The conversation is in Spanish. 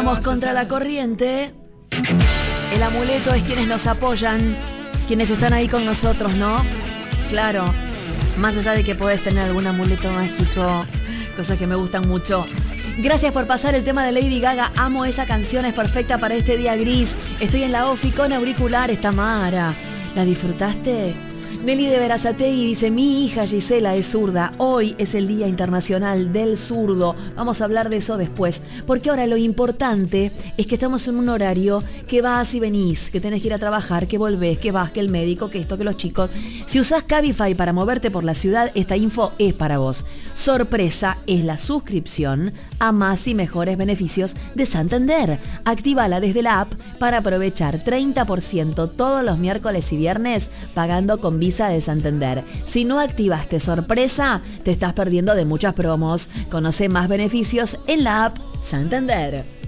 Nadamos contra la corriente. El amuleto es quienes nos apoyan, quienes están ahí con nosotros, ¿no? Claro, más allá de que podés tener algún amuleto mágico, cosas que me gustan mucho. Gracias por pasar el tema de Lady Gaga. Amo esa canción, es perfecta para este día gris. Estoy en la OFI con auriculares, Tamara. ¿La disfrutaste? Nelly de Berazategui dice: mi hija Gisela es zurda. Hoy es el Día Internacional del Zurdo. Vamos a hablar de eso después. Porque ahora lo importante es que estamos en un horario que vas y venís, que tenés que ir a trabajar, que volvés, que vas, que el médico, que esto, que los chicos. Si usás Cabify para moverte por la ciudad, esta info es para vos. Sorpresa es la suscripción a más y mejores beneficios de Santander. Actívala desde la app para aprovechar 30% todos los miércoles y viernes pagando con Visa de Santander. Si no activaste Sorpresa, te estás perdiendo de muchas promos. Conoce más beneficios en la app Santander.